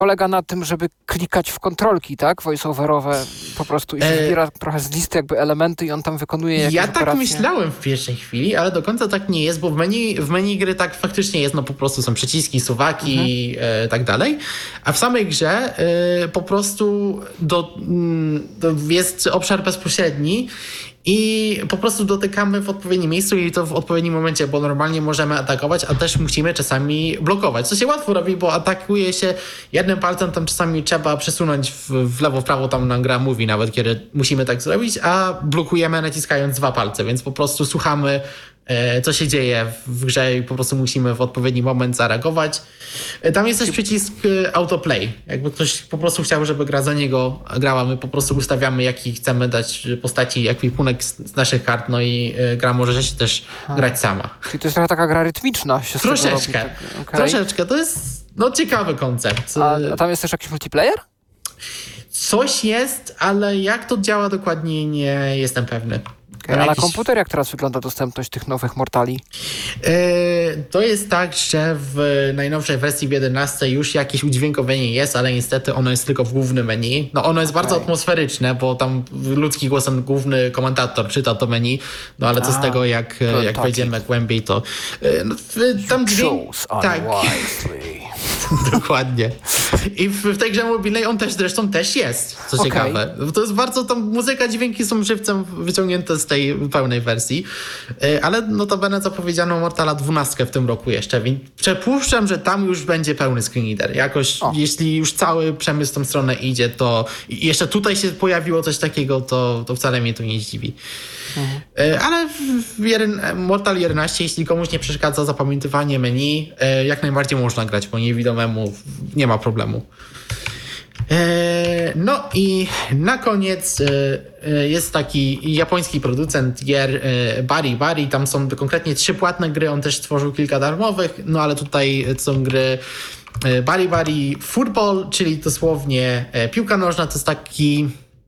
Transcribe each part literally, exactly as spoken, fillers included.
polega na tym, żeby klikać w kontrolki, tak? Voice-overowe po prostu i E... wybiera trochę z listy jakby elementy i on tam wykonuje jakieś Ja operacje. tak myślałem w pierwszej chwili, ale do końca tak nie jest, bo w menu, w menu gry tak faktycznie jest, no po prostu są przyciski, suwaki, mhm. e, tak dalej, a w samej grze e, po prostu do, do, jest obszar bezpośredni i po prostu dotykamy w odpowiednim miejscu i to w odpowiednim momencie, bo normalnie możemy atakować, a też musimy czasami blokować. Co się łatwo robi, bo atakuje się jednym palcem, tam czasami trzeba przesunąć w, w lewo, w prawo, tam nam gra mówi nawet, kiedy musimy tak zrobić, a blokujemy naciskając dwa palce, więc po prostu słuchamy, co się dzieje w grze i po prostu musimy w odpowiedni moment zareagować. Tam jest też przycisk autoplay. Jakby ktoś po prostu chciał, żeby gra za niego grała, my po prostu ustawiamy, jaki chcemy dać postaci, ekwipunek z naszych kart, no i gra może się też A. grać sama. Czyli to jest trochę taka gra rytmiczna się Troszeczkę. robi, tak? Okay. Troszeczkę. To jest no ciekawy koncept. A, a tam jest też jakiś multiplayer? Coś jest, ale jak to działa dokładnie, nie jestem pewny. Okay, a na jakiś... komputer jak teraz wygląda dostępność tych nowych Mortali? Yy, to jest tak, że w najnowszej wersji w jedenastej już jakieś udźwiękowienie jest, ale niestety ono jest tylko w głównym menu. No ono jest okay. bardzo atmosferyczne, bo tam ludzki głosem główny komentator czyta to menu, no ale co a, z tego, jak, jak wejdziemy głębiej, to yy, no, tam dźwięk... Tak. Dokładnie. I w, w tej grze mobilnej on też zresztą też jest, co okay. ciekawe. To jest bardzo, tam muzyka, dźwięki są żywcem wyciągnięte z tej pełnej wersji, ale notabene zapowiedziano Mortala dwunastkę w tym roku jeszcze, więc przypuszczam, że tam już będzie pełny screen reader. Jakoś, o. jeśli już cały przemysł w tą stronę idzie, to i jeszcze tutaj się pojawiło coś takiego, to, to wcale mnie to nie zdziwi. Mhm. Ale w jeden, Mortal jedenaście, jeśli komuś nie przeszkadza zapamiętywanie menu, jak najbardziej można grać po niewidomemu, nie ma problemu. No i na koniec jest taki japoński producent gier Bari Bari, tam są konkretnie trzy płatne gry, on też stworzył kilka darmowych, no ale tutaj są gry Bari Bari Football, czyli dosłownie piłka nożna, to jest taki...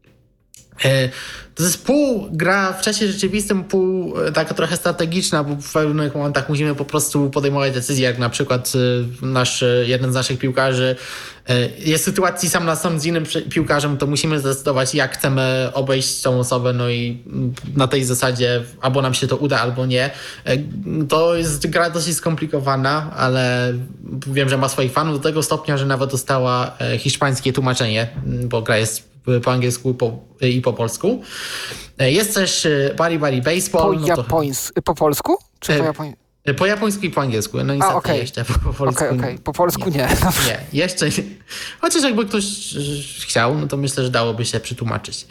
To jest pół gra w czasie rzeczywistym, pół taka trochę strategiczna, bo w pewnych momentach musimy po prostu podejmować decyzje, jak na przykład nasz, jeden z naszych piłkarzy jest w sytuacji sam na sam z innym piłkarzem, to musimy zdecydować, jak chcemy obejść tą osobę, no i na tej zasadzie albo nam się to uda, albo nie. To jest gra dosyć skomplikowana, ale wiem, że ma swoich fanów do tego stopnia, że nawet dostała hiszpańskie tłumaczenie, bo gra jest po angielsku i po, i po polsku. Jest też Bari Bari Baseball. Po, no japońs- to... po polsku? Czy po, japoń... po japońsku i po angielsku. No niestety A, okay. jeszcze po, po polsku. Okay, okay. Po polsku nie. Nie. nie, jeszcze nie. Chociaż jakby ktoś chciał, no to myślę, że dałoby się przetłumaczyć.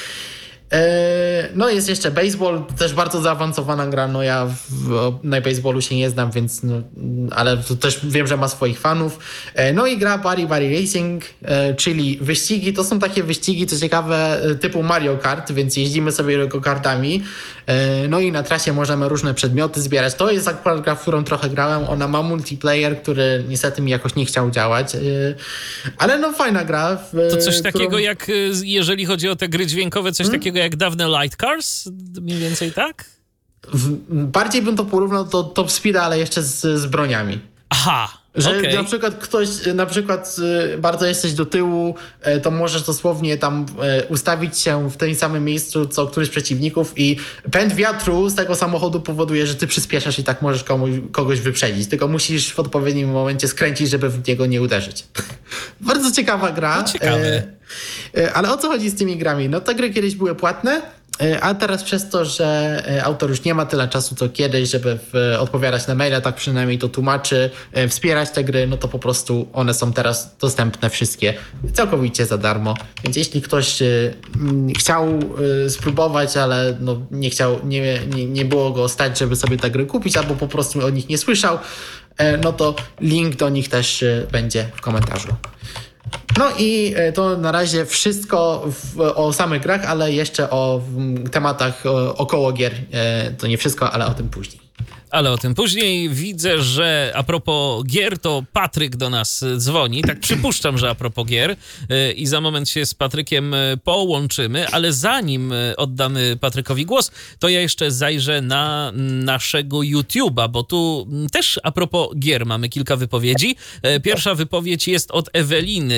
No jest jeszcze baseball, też bardzo zaawansowana gra, no ja w, na baseballu się nie znam, więc no, ale to też wiem, że ma swoich fanów. No i gra Bari Bari Racing, czyli wyścigi, to są takie wyścigi, co ciekawe, typu Mario Kart, więc jeździmy sobie go-kartami, no i na trasie możemy różne przedmioty zbierać. To jest akurat gra, w którą trochę grałem, ona ma multiplayer, który niestety mi jakoś nie chciał działać, ale no fajna gra. To coś którą... takiego jak, jeżeli chodzi o te gry dźwiękowe, coś hmm? takiego jak dawne Light Cars? Mniej więcej tak? W, bardziej bym to porównał do Top Speeda, ale jeszcze z, z broniami. Aha, Że okay. na przykład ktoś, na przykład bardzo jesteś do tyłu, to możesz dosłownie tam ustawić się w tym samym miejscu, co któryś z przeciwników i pęd wiatru z tego samochodu powoduje, że ty przyspieszasz i tak możesz komuś, kogoś wyprzedzić. Tylko musisz w odpowiednim momencie skręcić, żeby w niego nie uderzyć. Bardzo ciekawa gra. No, ciekawe. Ale o co chodzi z tymi grami? No te gry kiedyś były płatne, a teraz przez to, że autor już nie ma tyle czasu co kiedyś, żeby w, odpowiadać na maile, tak przynajmniej to tłumaczy, wspierać te gry, no to po prostu one są teraz dostępne wszystkie całkowicie za darmo. Więc jeśli ktoś y, chciał y, spróbować, ale no, nie chciał, nie, nie, nie było go stać, żeby sobie te gry kupić, albo po prostu o nich nie słyszał, y, no to link do nich też y, będzie w komentarzu. No i to na razie wszystko w, o samych grach, ale jeszcze o tematach o, około gier. To nie wszystko, ale o tym później. Ale o tym później. Widzę, że a propos gier, to Patryk do nas dzwoni. Tak przypuszczam, że a propos gier yy, i za moment się z Patrykiem połączymy, ale zanim oddamy Patrykowi głos, to ja jeszcze zajrzę na naszego YouTube'a, bo tu też a propos gier mamy kilka wypowiedzi. Pierwsza wypowiedź jest od Eweliny.